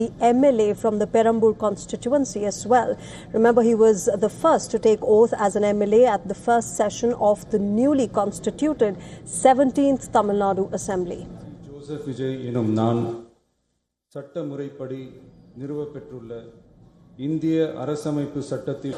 The MLA from the Perambur constituency as well. Remember, he was the first to take oath as an MLA at the first session of the newly constituted 17th Tamil Nadu Assembly. Joseph Vijay enum நான் சட்ட முறைப்படி நிறுவப்பெற்றுள்ள இந்திய அரசமைப்பு சட்டத்தில்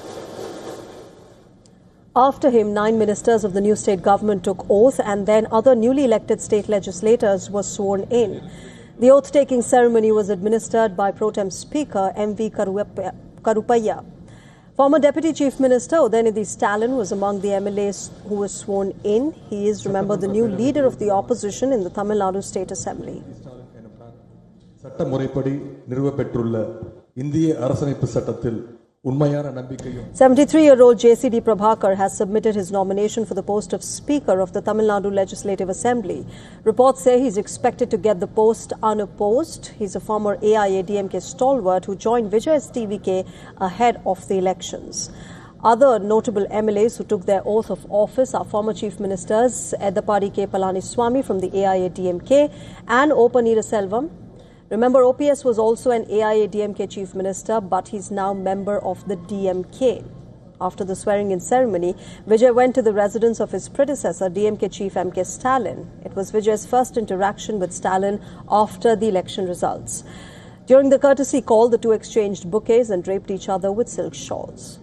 After him, 9 ministers of the new state government took oath, and then other newly elected state legislators were sworn in. The oath-taking ceremony was administered by Pro Tem Speaker M.V. Karupaiah. Former Deputy Chief Minister Udayanidhi Stalin was among the MLAs who were sworn in. He is, remember, the new leader of the opposition in the Tamil Nadu State Assembly. சட்ட முறைப்படி நிறுவப்பெற்றுள்ள இந்திய அரசமைப்பு சட்டத்தில் 73-year-old JCD Prabhakar has submitted his nomination for the post of Speaker of the Tamil Nadu Legislative Assembly. Reports say he is expected to get the post unopposed. He is a former AIADMK stalwart who joined Vijay's TVK ahead of the elections. Other notable MLAs who took their oath of office are former Chief Ministers Edappadi K. Palaniswamy from the AIADMK and O. Paneerselvam. Remember, OPS was also an AIADMK chief minister, but he's now member of the DMK. After the swearing-in ceremony, Vijay went to the residence of his predecessor, DMK chief M.K. Stalin. It was Vijay's first interaction with Stalin after the election results. During the courtesy call, the two exchanged bouquets and draped each other with silk shawls.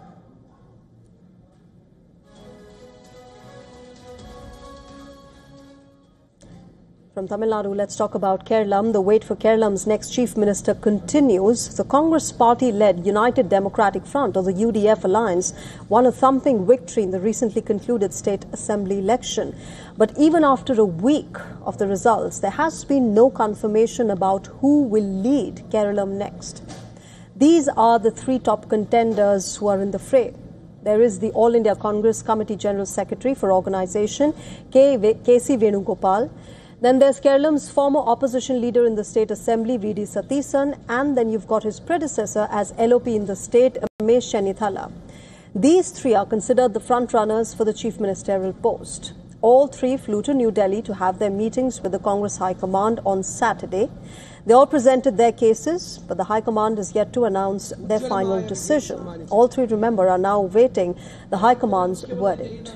From Tamil Nadu, let's talk about Kerala. The wait for Kerala's next chief minister continues. The Congress party-led United Democratic Front, or the UDF alliance, won a thumping victory in the recently concluded state assembly election. But even after a week of the results, there has been no confirmation about who will lead Kerala next. These are the three top contenders who are in the fray. There is the All India Congress Committee General Secretary for Organisation, K.C. Venugopal. Then there's Kerala's former opposition leader in the state assembly, V.D. Satheesan, and then you've got his predecessor as LOP in the state, Ramesh Chennithala. These three are considered the front-runners for the chief ministerial post. All three flew to New Delhi to have their meetings with the Congress High Command on Saturday. They all presented their cases, but the High Command is yet to announce their final decision. All three, remember, are now awaiting the High Command's verdict.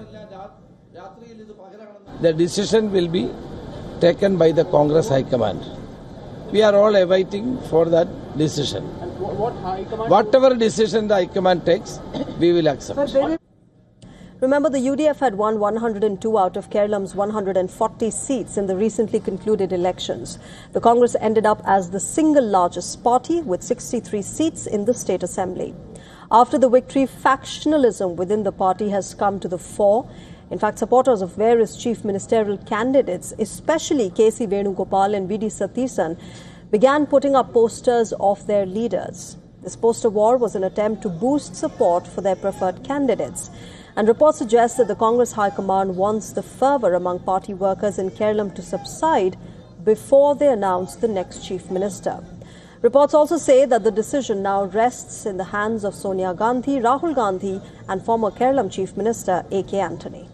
The decision will be taken by the Congress High Command. We are all awaiting for that decision. Whatever decision the High Command takes, we will accept. Remember, the UDF had won 102 out of Kerala's 140 seats in the recently concluded elections. The Congress ended up as the single largest party with 63 seats in the state assembly. After the victory, factionalism within the party has come to the fore. In fact, supporters of various chief ministerial candidates, especially K.C. Venugopal and V.D. Satheesan, began putting up posters of their leaders. This poster war was an attempt to boost support for their preferred candidates. And reports suggest that the Congress High Command wants the fervour among party workers in Kerala to subside before they announce the next chief minister. Reports also say that the decision now rests in the hands of Sonia Gandhi, Rahul Gandhi, and former Kerala Chief Minister A.K. Antony.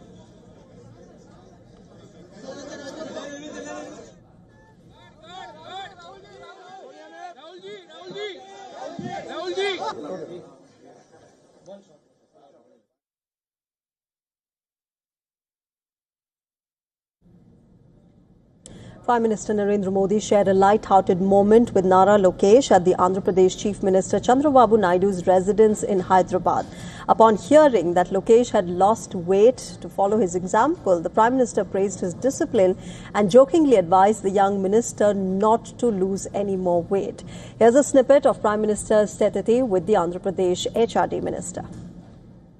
Prime Minister Narendra Modi shared a light-hearted moment with Nara Lokesh at the Andhra Pradesh Chief Minister Chandrababu Naidu's residence in Hyderabad. Upon hearing that Lokesh had lost weight to follow his example, the Prime Minister praised his discipline and jokingly advised the young minister not to lose any more weight. Here's a snippet of Prime Minister's tete-a-tete with the Andhra Pradesh HRD Minister.